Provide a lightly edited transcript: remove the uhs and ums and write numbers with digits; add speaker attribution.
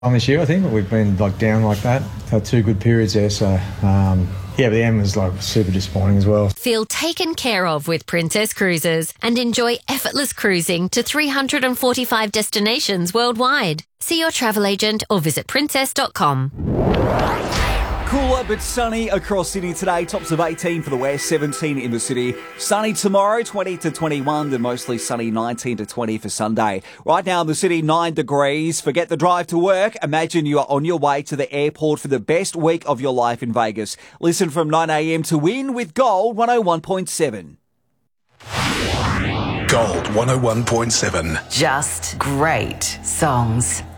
Speaker 1: on this year, I think. We've been down like that. Had 2 good periods there, so but the end was super disappointing as well.
Speaker 2: Feel taken care of with Princess Cruises and enjoy effortless cruising to 345 destinations worldwide. See your travel agent or visit princess.com.
Speaker 3: Cooler but sunny across Sydney today. Tops of 18 for the west, 17 in the city. Sunny tomorrow, 20 to 21, then mostly sunny, 19 to 20 for Sunday. Right now in the city, 9 degrees. Forget the drive to work. Imagine you are on your way to the airport for the best week of your life in Vegas. Listen from 9 a.m. to win with Gold 101.7.
Speaker 4: Gold 101.7.
Speaker 5: Just great songs.